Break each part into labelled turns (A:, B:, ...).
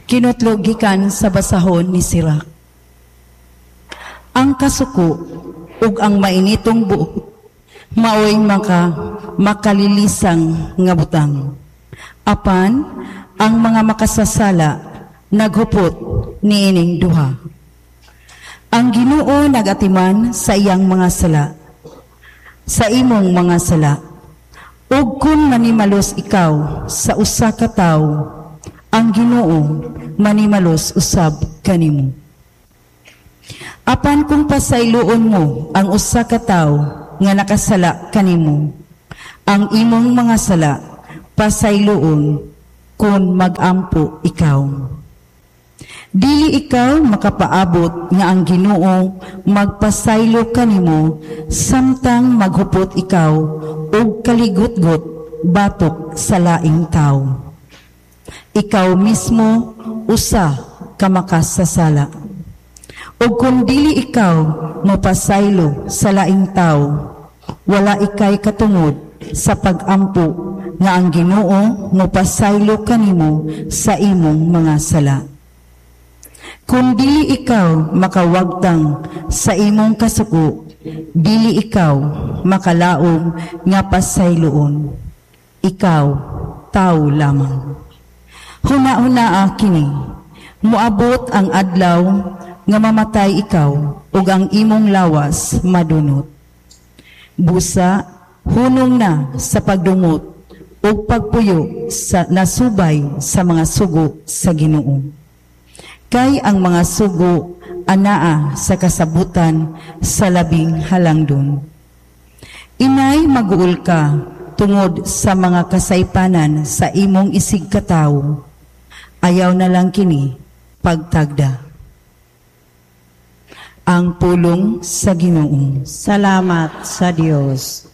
A: Kinutlo gikan sa basahon ni Sira. Ang kasuko ug ang mainitong buok maoy makalilisang nga butang. Apan ang mga makasasala naghupot niining duha. Ang Ginoo nagatiman sa iyang mga sala, sa imong mga sala. Ug kun manimalos ikaw sa usa ka tawo, ang Ginoo manimalos usab kanimo. Apan kung pasayloon mo ang usa ka tawo nga nakasala kanimo, ang imong mga sala pasayloon kun magampo ikaw. Dili ikaw makapaabot nga ang Ginoo magpasaylo kanimo samtang maghupot ikaw og kaligutgot batok sa laing tawo. Ikaw mismo usa ka makasasala. O kung dili ikaw mapasaylo sa laing tawo, wala ikay katungod sa pagampo nga ang Ginoo mapasaylo kanimo sa imong mga sala. Kung dili ikaw makawagtang sa imong kasuko, dili ikaw makalaom nga pasayloon. Ikaw tao lamang. Huna-hunaa kini, muabot ang adlaw nga mamatay ikaw ug ang imong lawas madunot. Busa, hunong na sa pagdumot ug pagpuyo sa nasubay sa mga sugo sa Ginoo. Kay ang mga sugo anaa sa kasabutan sa labing halangdon. Inay maguol ka tungod sa mga kasaypanan sa imong isig katawo. Ayaw na lang kini pagtagda. Ang pulong sa Ginoo.
B: Salamat sa Dios.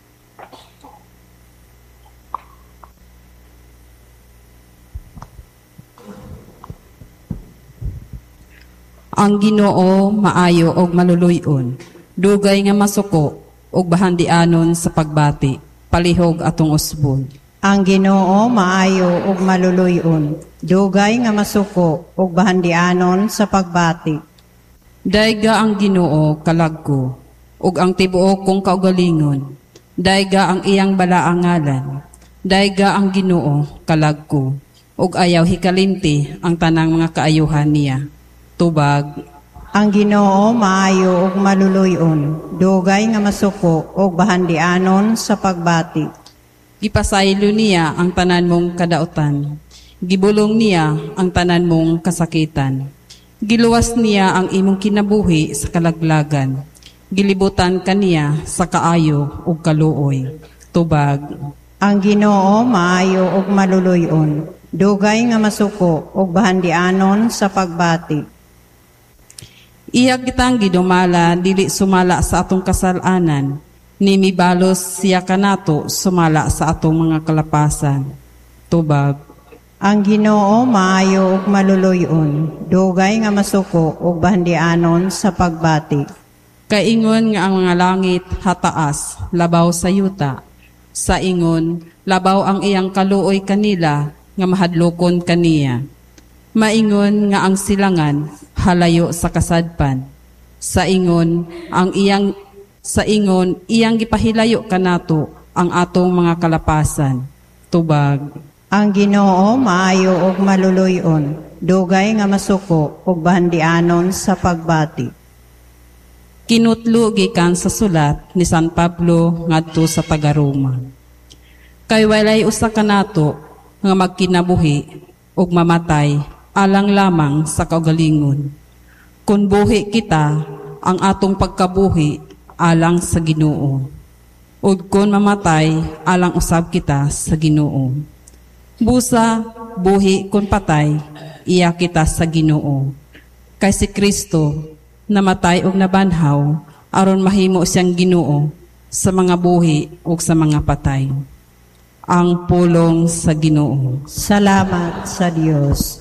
B: Ang Ginoo maayo og maluluyon, dugay nga masuko og bahandianon sa pagbati, palihog atong usbon. Ang Ginoo maayo og maluluyon, dugay nga masuko og bahandianon sa pagbati. Dayga ang Ginoo kalagko, ug ang tibuok kong kaugalingon. Dayga ang iyang balaang ngalan. Dayga ang Ginoo kalagko, ug ayaw hikalinti ang tanang mga kaayuhan niya. Tubag. Ang Ginoo maayo og maluluyon, dugay nga masuko og bahandianon sa pagbati. Gipasaylo niya ang tanan mong kadautan. Gibulong niya ang tanan mong kasakitan. Giluwas niya ang imong kinabuhi sa kalaglagan. Gilibutan kaniya sa kaayo ug kaluoy. Tubag. Ang Ginoo maayo og maluluyon, dugay nga masuko og bahandianon sa pagbati. Iyag kitang gidumala, dili sumala sa atong kasalanan, ni mibalos siya kanato sumala sa atong mga kalapasan. Tubag. Ang Ginoo maayo og maluluyon, dugay nga masuko og bahandianon sa pagbati. Kaingon nga ang mga langit hataas, labaw sa yuta. Sa ingon, labaw ang iyang kaluoy kanila, nga mahadlokon kaniya. Maingon nga ang silangan halayo sa kasadpan. Sa ingon iyang gipahilayo kanato ang atong mga kalapasan. Tubag. Ang Ginoo maayo og maluluyon, dugay nga masuko og bahandianon sa pagbati. Kinutlo gikan sa sulat ni San Pablo ngadto sa taga-Roma. Kay walay usa kanato nga magkinabuhi ug mamatay alang lamang sa kaugalingon. Kun buhi kita, ang atong pagkabuhi alang sa Ginoo. Ug kun mamatay, alang usab kita sa Ginoo. Busa, buhi kun patay, iya kita sa Ginoo. Kay si Kristo namatay ug nabanhaw aron mahimo siyang Ginoo sa mga buhi ug sa mga patay. Ang pulong sa Ginoo. Salamat sa Dios.